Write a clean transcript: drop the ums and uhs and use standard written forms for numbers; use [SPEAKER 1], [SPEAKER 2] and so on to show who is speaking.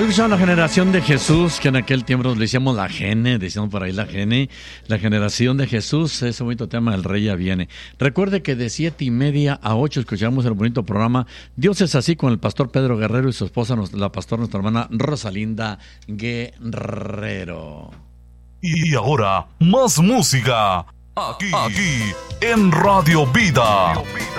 [SPEAKER 1] Escuchamos la generación de Jesús, que en aquel tiempo le decíamos la gene, decíamos por ahí la gene, la generación de Jesús, ese bonito tema del Rey ya viene. Recuerde que de 7:30 a 8 escuchamos el bonito programa Dios es así con el pastor Pedro Guerrero y su esposa, la pastora, nuestra hermana Rosalinda Guerrero.
[SPEAKER 2] Y ahora, más música, aquí en Radio Vida.